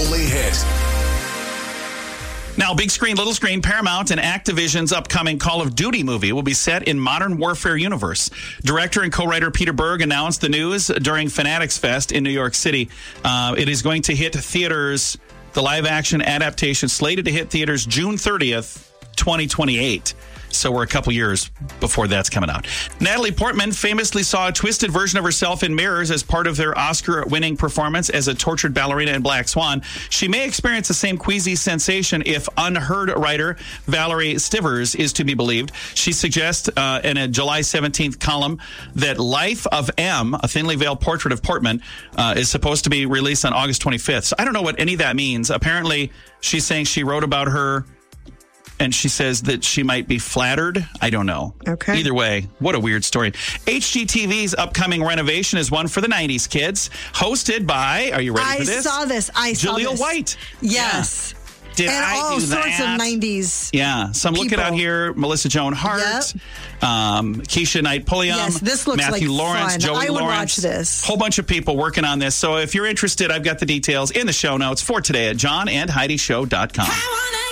only hit. Now, big screen, little screen, Paramount and Activision's upcoming Call of Duty movie will be set in Modern Warfare universe. Director and co-writer Peter Berg announced the news during Fanatics Fest in New York City. It is going to hit theaters, the live-action adaptation slated to hit theaters June 30th, 2028. So we're a couple years before that's coming out. Natalie Portman famously saw a twisted version of herself in mirrors as part of their Oscar-winning performance as a tortured ballerina in Black Swan. She may experience the same queasy sensation if Unheard writer Valerie Stivers is to be believed. She suggests in a July 17th column that Life of M, a thinly veiled portrait of Portman, is supposed to be released on August 25th. So I don't know what any of that means. Apparently, she's saying she wrote about her and she says that she might be flattered. I don't know. Okay. Either way, what a weird story. HGTV's upcoming renovation is one for the 90s kids. Hosted by, are you ready for this? I saw this. Jaleel White. Yes. Yeah. Did and I all do sorts that? of 90s. Yeah. So I'm looking out here. Melissa Joan Hart, Keisha Knight Pulliam, Yes, this looks Matthew like Lawrence, fun. Joey I would Lawrence. watch this. Whole bunch of people working on this. So if you're interested, I've got the details in the show notes for today at johnandheidishow.com.